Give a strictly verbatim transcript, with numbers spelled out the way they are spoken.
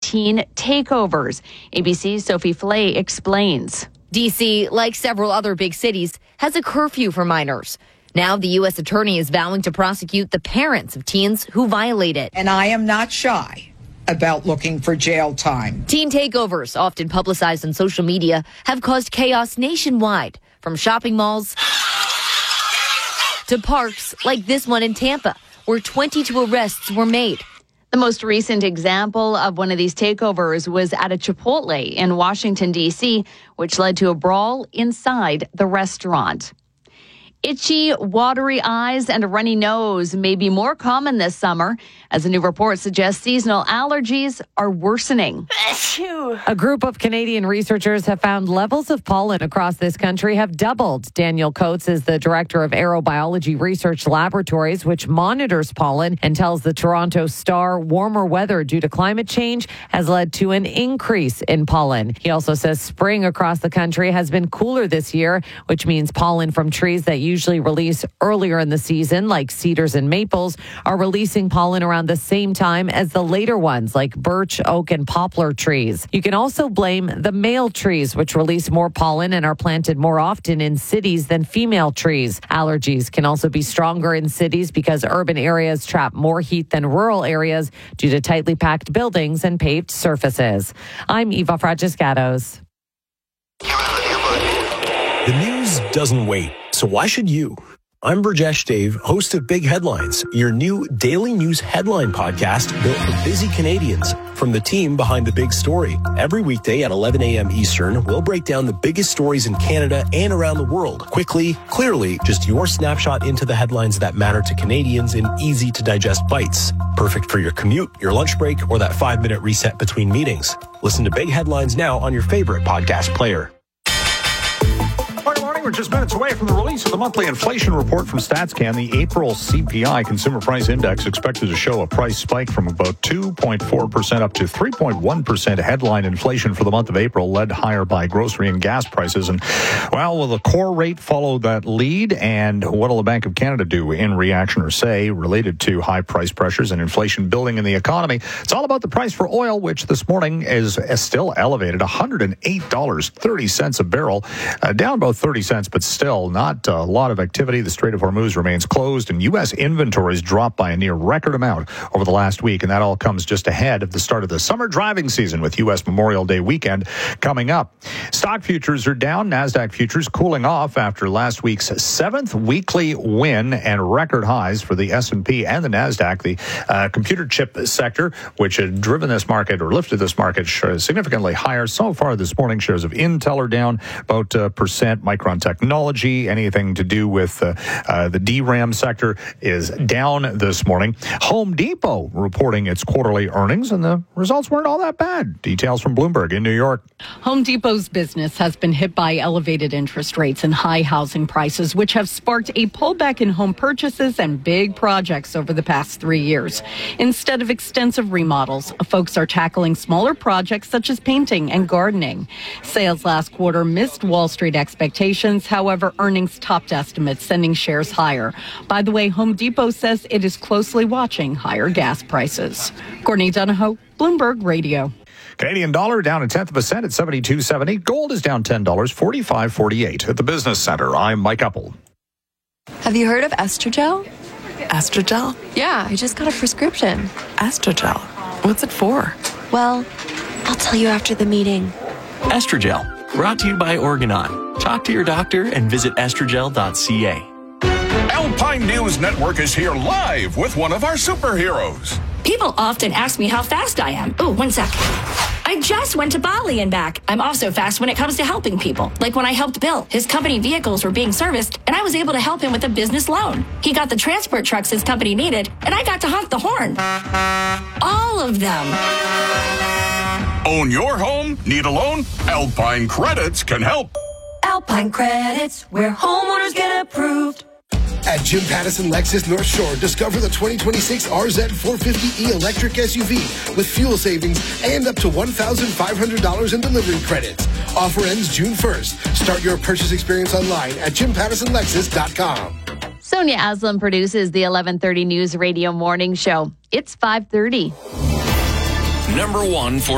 teen takeovers. A B C's Sophie Flay explains. D C, like several other big cities, has a curfew for minors. Now the U S attorney is vowing to prosecute the parents of teens who violate it. And I am not shy about looking for jail time. Teen takeovers, often publicized on social media, have caused chaos nationwide, from shopping malls to parks like this one in Tampa, where twenty-two arrests were made. The most recent example of one of these takeovers was at a Chipotle in Washington, D C, which led to a brawl inside the restaurant. Itchy, watery eyes and a runny nose may be more common this summer, as a new report suggests seasonal allergies are worsening. A group of Canadian researchers have found levels of pollen across this country have doubled. Daniel Coates is the director of Aerobiology Research Laboratories, which monitors pollen, and tells the Toronto Star warmer weather due to climate change has led to an increase in pollen. He also says spring across the country has been cooler this year, which means pollen from trees that usually release earlier in the season, like cedars and maples, are releasing pollen around the same time as the later ones, like birch, oak, and poplar trees. You can also blame the male trees, which release more pollen and are planted more often in cities than female trees. Allergies can also be stronger in cities because urban areas trap more heat than rural areas due to tightly packed buildings and paved surfaces. I'm Eva Fragiscatos. The news doesn't wait, so why should you? I'm Burjesh Dave, host of Big Headlines, your new daily news headline podcast built for busy Canadians from the team behind the big story. Every weekday at eleven a.m. Eastern, we'll break down the biggest stories in Canada and around the world. Quickly, clearly, just your snapshot into the headlines that matter to Canadians in easy-to-digest bites. Perfect for your commute, your lunch break, or that five-minute reset between meetings. Listen to Big Headlines now on your favorite podcast player. We're just minutes away from the release of the monthly inflation report from StatsCan. The April C P I, Consumer Price Index, expected to show a price spike from about two point four percent up to three point one percent. Headline inflation for the month of April led higher by grocery and gas prices. And, well, will the core rate follow that lead? And what will the Bank of Canada do in reaction or say related to high price pressures and inflation building in the economy? It's all about the price for oil, which this morning is, is still elevated, one hundred eight dollars and thirty cents a barrel, uh, down about thirty cents. But still not a lot of activity. The Strait of Hormuz remains closed, and U S inventories dropped by a near record amount over the last week. And that all comes just ahead of the start of the summer driving season, with U S Memorial Day weekend coming up. Stock futures are down. NASDAQ futures cooling off after last week's seventh weekly win and record highs for the S and P and the NASDAQ. The uh, computer chip sector, which had driven this market or lifted this market significantly higher so far this morning. Shares of Intel are down about a percent. Micron Technology, anything to do with uh, uh, the D RAM sector, is down this morning. Home Depot reporting its quarterly earnings, and the results weren't all that bad. Details from Bloomberg in New York. Home Depot's business has been hit by elevated interest rates and high housing prices, which have sparked a pullback in home purchases and big projects over the past three years. Instead of extensive remodels, folks are tackling smaller projects such as painting and gardening. Sales last quarter missed Wall Street expectations. However, earnings topped estimates, sending shares higher. By the way, Home Depot says it is closely watching higher gas prices. Courtney Donahoe, Bloomberg Radio. Canadian dollar down a tenth of a cent at seventy-two seventy. Gold is down ten dollars, forty-five forty-eight. At the Business Center, I'm Mike Uppel. Have you heard of Estrogel? Estrogel? Yeah, I just got a prescription. Estrogel? What's it for? Well, I'll tell you after the meeting. Estrogel, brought to you by Organon. Talk to your doctor and visit estrogel dot c a. Alpine News Network is here live with one of our superheroes. People often ask me how fast I am. Oh, one sec. I just went to Bali and back. I'm also fast when it comes to helping people. Like when I helped Bill. His company vehicles were being serviced, and I was able to help him with a business loan. He got the transport trucks his company needed, and I got to honk the horn. All of them. Own your home? Need a loan? Alpine Credits can help. Alpine Credits, where homeowners get approved. At Jim Pattison Lexus North Shore, discover the twenty twenty-six R Z four fifty E electric S U V with fuel savings and up to one thousand five hundred dollars in delivery credits. Offer ends June first. Start your purchase experience online at jim pattison lexus dot com. Sonia Aslam produces the eleven thirty News Radio Morning Show. It's five thirty. Number one for